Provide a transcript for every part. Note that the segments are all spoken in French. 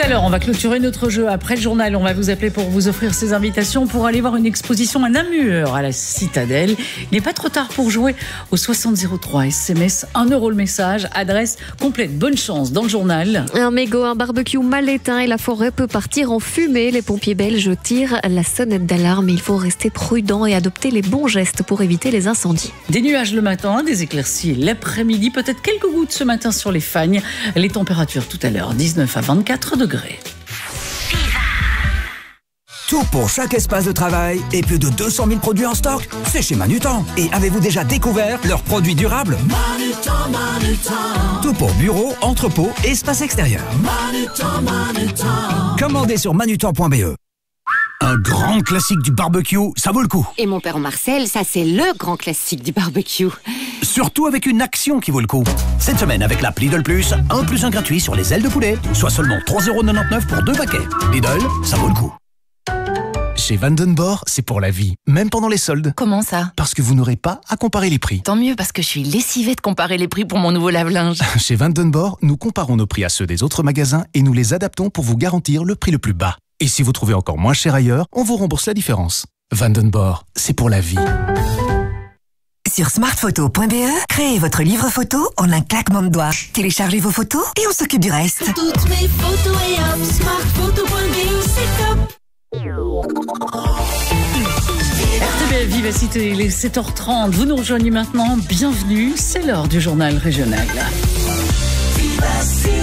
Alors, on va clôturer notre jeu. Après le journal, on va vous appeler pour vous offrir ces invitations pour aller voir une exposition à Namur, à la Citadelle. Il n'est pas trop tard pour jouer au 6003 SMS, 1 € le message, adresse complète. Bonne chance dans le journal. Un mégot, un barbecue mal éteint et la forêt peut partir en fumée. Les pompiers belges tirent la sonnette d'alarme. Il faut rester prudent et adopter les bons gestes pour éviter les incendies. Des nuages le matin, des éclaircies l'après-midi, peut-être quelques gouttes ce matin sur les Fagnes. Les températures tout à l'heure, 19 à 24 degrés. Tout pour chaque espace de travail et plus de 200 000 produits en stock, c'est chez Manutan. Et avez-vous déjà découvert leurs produits durables ? Manutan. Tout pour bureau, entrepôt et espace extérieur. Manutan. Commandez sur manutan.be. Un grand classique du barbecue, ça vaut le coup. Et mon père Marcel, ça c'est le grand classique du barbecue. Surtout avec une action qui vaut le coup. Cette semaine, avec l'app Lidl Plus, 1 + 1 gratuit sur les ailes de poulet, soit seulement 3,99 € pour 2 paquets. Lidl, ça vaut le coup. Chez Vandenborg, c'est pour la vie, même pendant les soldes. Comment ça ? Parce que vous n'aurez pas à comparer les prix. Tant mieux, parce que je suis lessivée de comparer les prix pour mon nouveau lave-linge. Chez Vandenborg, nous comparons nos prix à ceux des autres magasins et nous les adaptons pour vous garantir le prix le plus bas. Et si vous trouvez encore moins cher ailleurs, on vous rembourse la différence. Vandenborg, c'est pour la vie. Sur smartphoto.be, créez votre livre photo en un claquement de doigts. Téléchargez vos photos et on s'occupe du reste. Toutes mes photos et hop, smartphoto.be, c'est top. RTBF Vivacité, il est 7h30. Vous nous rejoignez maintenant. Bienvenue, c'est l'heure du journal régional. Vivacité.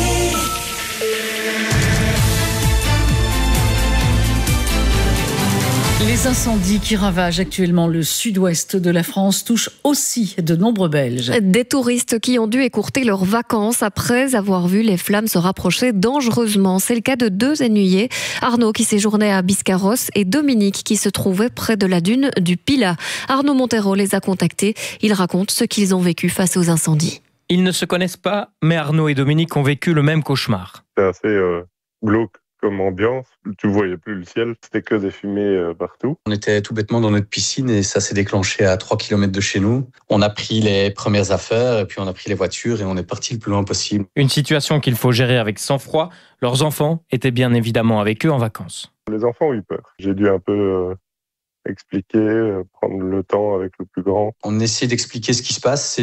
Les incendies qui ravagent actuellement le sud-ouest de la France touchent aussi de nombreux Belges. Des touristes qui ont dû écourter leurs vacances après avoir vu les flammes se rapprocher dangereusement. C'est le cas de 2 ennuyés, Arnaud qui séjournait à Biscarrosse et Dominique qui se trouvait près de la dune du Pilat. Arnaud Montero les a contactés. Ils racontent ce qu'ils ont vécu face aux incendies. Ils ne se connaissent pas, mais Arnaud et Dominique ont vécu le même cauchemar. C'est assez glauque comme ambiance. Tu voyais plus le ciel, c'était que des fumées partout. On était tout bêtement dans notre piscine et ça s'est déclenché à 3 km de chez nous. On a pris les premières affaires et puis on a pris les voitures et on est parti le plus loin possible. Une situation qu'il faut gérer avec sang-froid. Leurs enfants étaient bien évidemment avec eux en vacances. Les enfants ont eu peur. J'ai dû un peu expliquer, prendre le temps avec le plus grand. On essaie d'expliquer ce qui se passe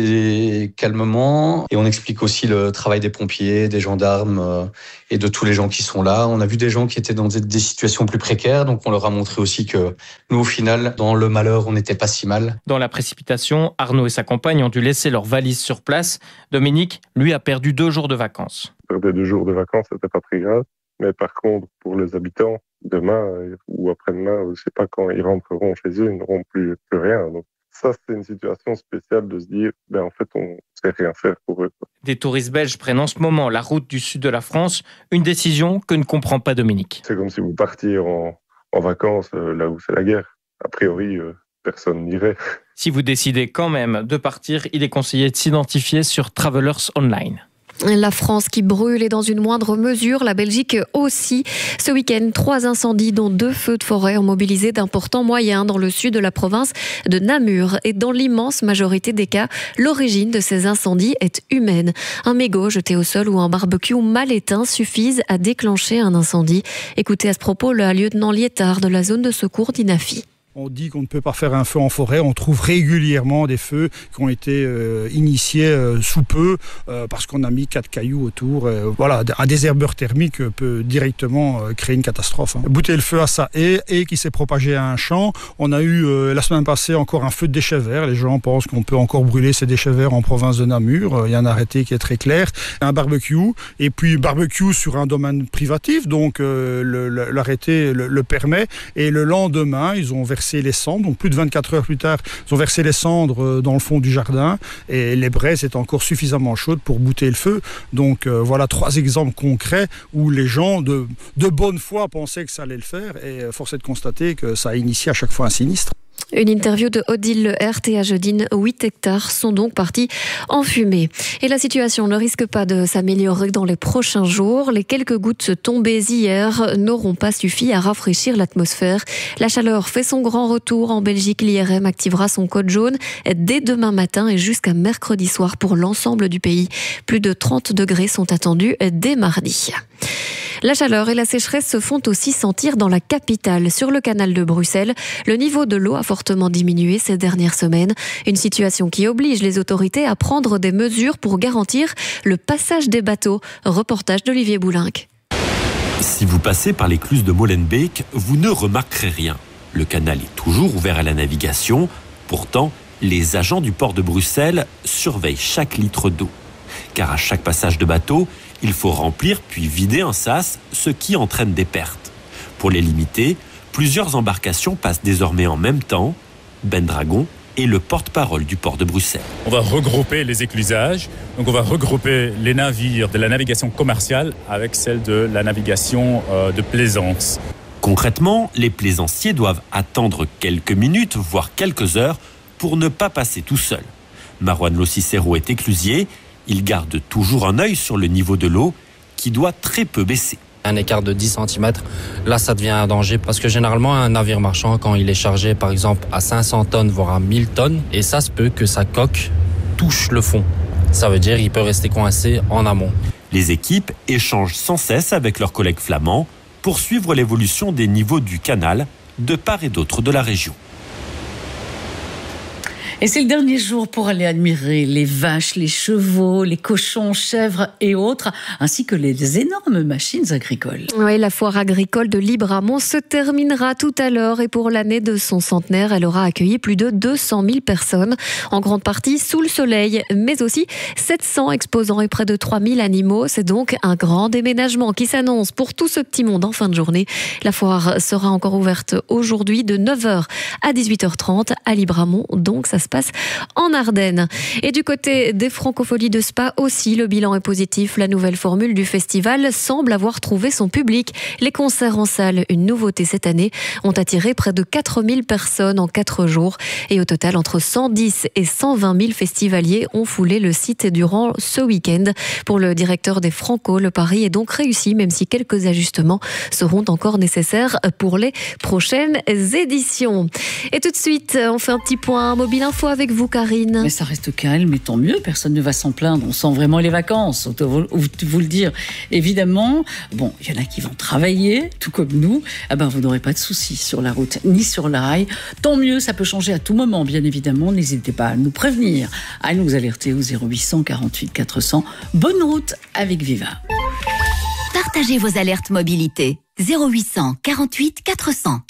calmement et on explique aussi le travail des pompiers, des gendarmes et de tous les gens qui sont là. On a vu des gens qui étaient dans des situations plus précaires, donc on leur a montré aussi que nous, au final, dans le malheur, on n'était pas si mal. Dans la précipitation, Arnaud et sa compagne ont dû laisser leurs valises sur place. Dominique, lui, a perdu 2 jours de vacances. Perdre 2 jours de vacances, c'était pas très grave. Mais par contre, pour les habitants, demain ou après-demain, je ne sais pas quand ils rentreront chez eux, ils n'auront plus rien. Donc ça, c'est une situation spéciale de se dire, en fait, on ne sait rien faire pour eux. Des touristes belges prennent en ce moment la route du sud de la France, une décision que ne comprend pas Dominique. C'est comme si vous partiez en vacances là où c'est la guerre. A priori, personne n'irait. Si vous décidez quand même de partir, il est conseillé de s'identifier sur Travelers Online. La France qui brûle et dans une moindre mesure, la Belgique aussi. Ce week-end, 3 incendies dont 2 feux de forêt ont mobilisé d'importants moyens dans le sud de la province de Namur. Et dans l'immense majorité des cas, l'origine de ces incendies est humaine. Un mégot jeté au sol ou un barbecue mal éteint suffisent à déclencher un incendie. Écoutez à ce propos le lieutenant Liétard de la zone de secours d'Inafi. On dit qu'on ne peut pas faire un feu en forêt. On trouve régulièrement des feux qui ont été initiés sous peu parce qu'on a mis 4 cailloux autour. Voilà, un désherbeur thermique peut directement créer une catastrophe. Bouter le feu à sa haie et qui s'est propagé à un champ. On a eu la semaine passée encore un feu de déchets verts. Les gens pensent qu'on peut encore brûler ces déchets verts en province de Namur. Il y a un arrêté qui est très clair. Un barbecue et puis barbecue sur un domaine privatif. Donc l'arrêté le permet. Et le lendemain, ils ont versé les cendres, donc plus de 24 heures plus tard, ils ont versé les cendres dans le fond du jardin et les braises étaient encore suffisamment chaudes pour bouter le feu. Donc voilà 3 exemples concrets où les gens de bonne foi pensaient que ça allait le faire et force est de constater que ça a initié à chaque fois un sinistre. Une interview de Odile Lehert et à Jeudine, 8 hectares sont donc partis en fumée. Et la situation ne risque pas de s'améliorer dans les prochains jours. Les quelques gouttes tombées hier n'auront pas suffi à rafraîchir l'atmosphère. La chaleur fait son grand retour en Belgique. L'IRM activera son code jaune dès demain matin et jusqu'à mercredi soir pour l'ensemble du pays. Plus de 30 degrés sont attendus dès mardi. La chaleur et la sécheresse se font aussi sentir dans la capitale. Sur le canal de Bruxelles, le niveau de l'eau a fortement diminué ces dernières semaines. Une situation qui oblige les autorités à prendre des mesures pour garantir le passage des bateaux. Reportage d'Olivier Boulinck. Si vous passez par l'écluse de Molenbeek, vous ne remarquerez rien. Le canal est toujours ouvert à la navigation. Pourtant, les agents du port de Bruxelles surveillent chaque litre d'eau. Car à chaque passage de bateau, il faut remplir puis vider un sas, ce qui entraîne des pertes. Pour les limiter, plusieurs embarcations passent désormais en même temps. Ben Dragon est le porte-parole du port de Bruxelles. On va regrouper les éclusages, donc on va regrouper les navires de la navigation commerciale avec celle de la navigation de plaisance. Concrètement, les plaisanciers doivent attendre quelques minutes, voire quelques heures, pour ne pas passer tout seul. Marouane Lossicero est éclusier. Il garde toujours un œil sur le niveau de l'eau qui doit très peu baisser. Un écart de 10 cm, là ça devient un danger parce que généralement un navire marchand, quand il est chargé par exemple à 500 tonnes voire à 1000 tonnes, et ça se peut que sa coque touche le fond. Ça veut dire qu'il peut rester coincé en amont. Les équipes échangent sans cesse avec leurs collègues flamands pour suivre l'évolution des niveaux du canal de part et d'autre de la région. Et c'est le dernier jour pour aller admirer les vaches, les chevaux, les cochons, chèvres et autres, ainsi que les énormes machines agricoles. Oui, la foire agricole de Libramont se terminera tout à l'heure et pour l'année de son centenaire, elle aura accueilli plus de 200 000 personnes, en grande partie sous le soleil, mais aussi 700 exposants et près de 3 000 animaux. C'est donc un grand déménagement qui s'annonce pour tout ce petit monde en fin de journée. La foire sera encore ouverte aujourd'hui de 9h à 18h30 à Libramont, donc ça se passe en Ardennes. Et du côté des Francopholies de Spa aussi, le bilan est positif. La nouvelle formule du festival semble avoir trouvé son public. Les concerts en salle, une nouveauté cette année, ont attiré près de 4 000 personnes en 4 jours. Et au total, entre 110 et 120 000 festivaliers ont foulé le site durant ce week-end. Pour le directeur des Franco, le pari est donc réussi, même si quelques ajustements seront encore nécessaires pour les prochaines éditions. Et tout de suite, on fait un petit point Mobile Info avec vous, Karine. Mais ça reste calme, et tant mieux, personne ne va s'en plaindre. On sent vraiment les vacances, autant vous le dire. Évidemment, bon, il y en a qui vont travailler, tout comme nous. Ah ben, vous n'aurez pas de soucis sur la route, ni sur la rail. Tant mieux, ça peut changer à tout moment, bien évidemment. N'hésitez pas à nous prévenir, à nous alerter au 0800 48 400. Bonne route avec Viva. Partagez vos alertes mobilité. 0800 48 400.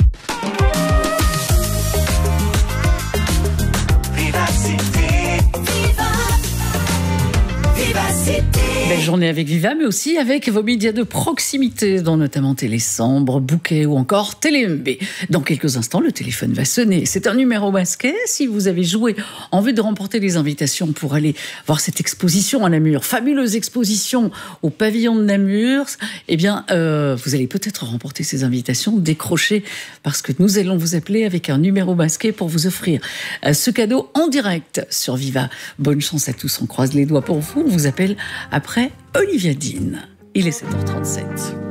Belle journée avec Viva, mais aussi avec vos médias de proximité, dont notamment Télésambre, Bouquet ou encore TéléMB. Dans quelques instants, le téléphone va sonner. C'est un numéro masqué. Si vous avez joué en vue de remporter les invitations pour aller voir cette exposition à Namur, fabuleuse exposition au pavillon de Namur, eh bien, vous allez peut-être remporter ces invitations, décrocher, parce que nous allons vous appeler avec un numéro masqué pour vous offrir ce cadeau en direct sur Viva. Bonne chance à tous, on croise les doigts pour vous. On vous appelle après Olivia Dean. Il est 7h37.